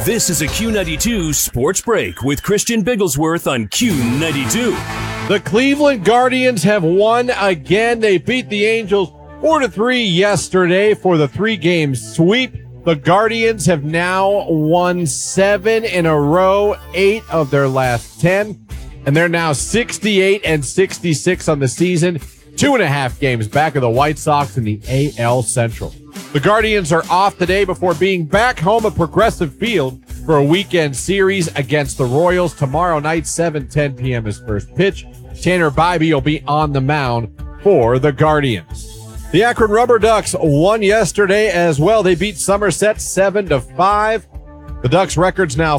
This is a Q92 Sports Break with Christian Bigglesworth on Q92. The Cleveland Guardians have won again. They beat the Angels 4-3 yesterday for the 3-game sweep. The Guardians have now won 7 in a row, 8 of their last 10, and they're now 68-66 on the season, 2.5 games back of the White Sox in the AL Central. The Guardians are off today before being back home at Progressive Field for a weekend series against the Royals. Tomorrow night, 7:10 p.m. is first pitch. Tanner Bibee will be on the mound for the Guardians. The Akron Rubber Ducks won yesterday as well. They beat Somerset 7-5. The Ducks' record's now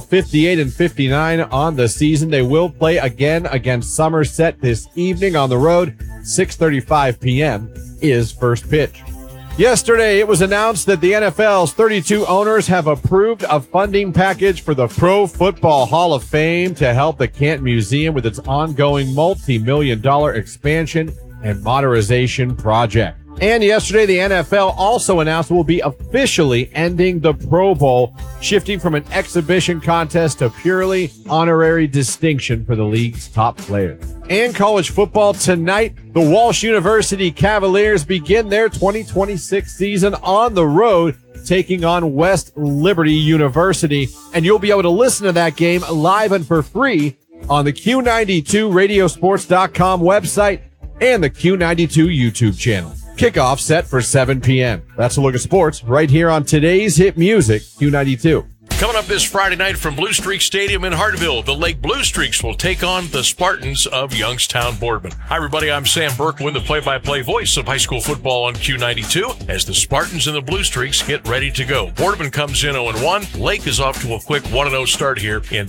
58-59 on the season. They will play again against Somerset this evening on the road. 6:35 p.m. is first pitch. Yesterday, it was announced that the NFL's 32 owners have approved a funding package for the Pro Football Hall of Fame to help the Canton Museum with its ongoing multi-million-dollar expansion and modernization project. And yesterday, the NFL also announced it will be officially ending the Pro Bowl, shifting from an exhibition contest to purely honorary distinction for the league's top players. And college football tonight, the Walsh University Cavaliers begin their 2026 season on the road, taking on West Liberty University. And you'll be able to listen to that game live and for free on the Q92 Radiosports.com website and the Q92 YouTube channel. Kickoff set for 7 p.m. That's a look at sports right here on today's hit music, Q92. Coming up this Friday night from Blue Streak Stadium in Hartville, the Lake Blue Streaks will take on the Spartans of Youngstown Boardman. Hi, everybody. I'm Sam Berkowin, the play-by-play voice of high school football on Q92, as the Spartans and the Blue Streaks get ready to go. Boardman comes in 0-1. Lake is off to a quick 1-0 start here in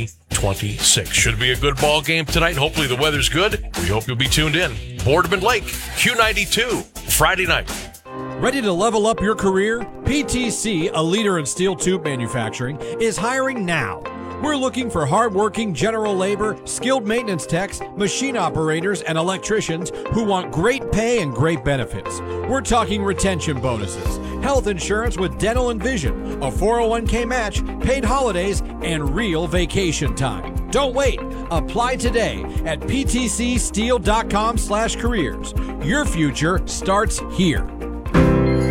2026. Should be a good ball game tonight. Hopefully the weather's good. We hope you'll be tuned in. Boardman Lake, Q92, Friday night. Ready to level up your career? PTC, a leader in steel tube manufacturing, is hiring now. We're looking for hardworking general labor, skilled maintenance techs, machine operators, and electricians who want great pay and great benefits. We're talking retention bonuses, health insurance with dental and vision, a 401k match, paid holidays, and real vacation time. Don't wait. Apply today at ptcsteel.com/careers. Your future starts here.